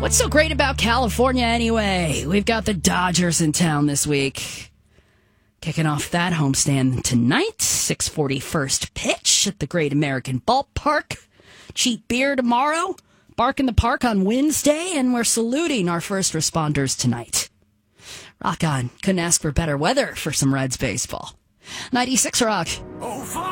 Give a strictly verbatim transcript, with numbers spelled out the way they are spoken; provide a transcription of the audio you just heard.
What's so great about California anyway? We've got the Dodgers in town this week. Kicking off that homestand tonight, six forty first pitch at the Great American Ballpark. Cheap beer tomorrow, Bark in the Park on Wednesday, and we're saluting our first responders tonight. Rock on. Couldn't ask for better weather for some Reds baseball. ninety-six Rock. Oh,